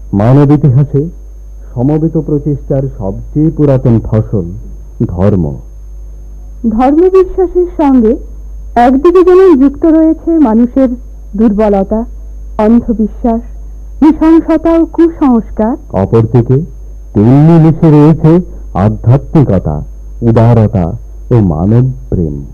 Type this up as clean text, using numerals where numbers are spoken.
মানব ইতিহাসে সমবেত প্রচেষ্টার সবচেয়ে পুরাতন ফসল ধর্ম। ধর্মবিশ্বাসের সঙ্গে একদিকে যেমন যুক্ত রয়েছে মানুষের দুর্বলতা, অন্ধবিশ্বাস, নৃশংসতা ও কুসংস্কার, অপরদিকে তেমনি মিশে রয়েছে আধ্যাত্মিকতা, উদারতা ও মানব প্রেম।